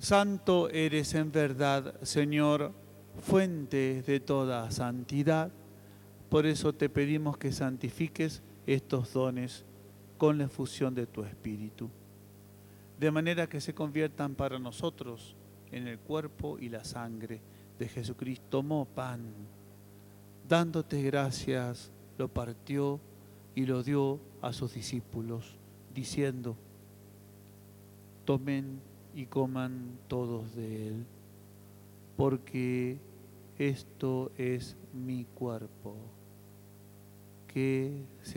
Santo eres en verdad, Señor, fuente de toda santidad. Por eso te pedimos que santifiques estos dones con la efusión de tu Espíritu, de manera que se conviertan para nosotros en el cuerpo y la sangre de Jesucristo. Tomó pan, dándote gracias, lo partió y lo dio a sus discípulos, diciendo: tomen y coman todos de él, porque esto es mi cuerpo, que se